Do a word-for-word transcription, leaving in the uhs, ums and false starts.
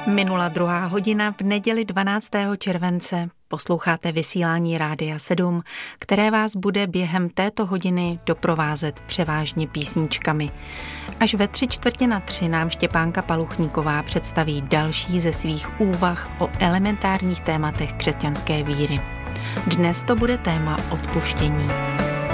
Minula druhá hodina v neděli dvanáctého července. Posloucháte vysílání Rádia sedm, které vás bude během této hodiny doprovázet převážně písničkami. Až ve tři čtvrtě na tři nám Štěpánka Paluchníková představí další ze svých úvah o elementárních tématech křesťanské víry. Dnes to bude téma odpuštění.